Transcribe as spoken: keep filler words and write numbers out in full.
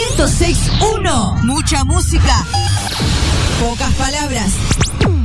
ciento seis punto uno. Mucha música, pocas palabras.